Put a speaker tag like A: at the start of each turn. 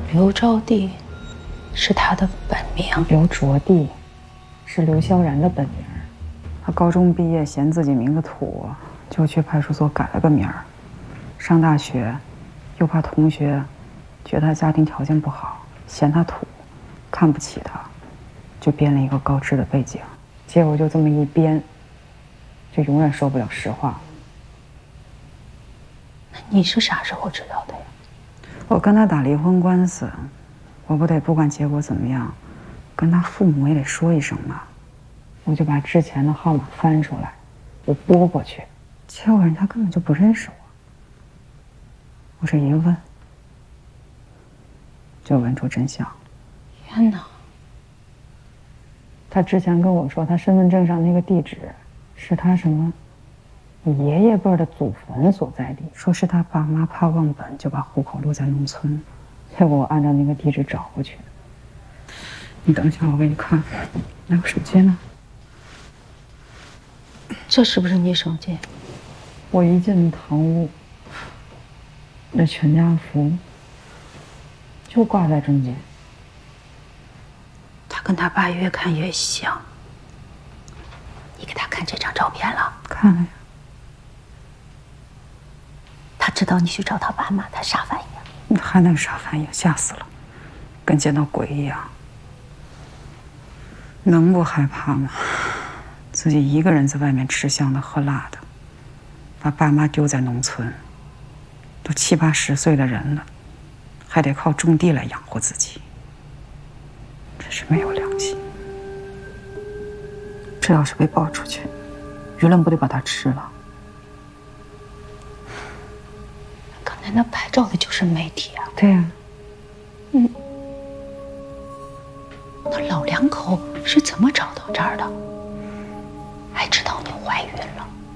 A: 刘招娣是他的本名。
B: 刘着娣是刘萧然的本名。他高中毕业嫌自己名字土，就去派出所改了个名儿。上大学，又怕同学觉得他家庭条件不好，嫌他土，看不起他，就编了一个高知的背景。结果就这么一编，就永远说不了实话。
A: 那你是啥时候知道的呀？
B: 我跟他打离婚官司，我不得不管结果怎么样，跟他父母也得说一声嘛。我就把之前的号码翻出来，我拨过去，结果人家根本就不认识我。我这一问，就问出真相。
A: 天哪！
B: 他之前跟我说，他身份证上那个地址是他什么爷爷辈的祖坟所在地，说是他爸妈怕忘本，就把户口录在农村。结果我按照那个地址找过去。你等一下，我给你看。拿个手机呢？
A: 这是不是你手机？
B: 我一进堂屋，那全家福就挂在中间。
A: 他跟他爸越看越像。你给他看这张照片了？
B: 看了呀。
A: 他知道你去找他爸妈，他啥反应？
B: 还能啥反应？吓死了，跟见到鬼一样。能不害怕吗？自己一个人在外面吃香的喝辣的，把爸妈丢在农村，都70、80岁的人了，还得靠种地来养活自己，真是没有良心。这要是被爆出去，舆论不得把他吃了？
A: 刚才那拍照的就是媒体啊。
B: 对呀。
A: 那老两口是怎么找到这儿的？还知道你怀孕了？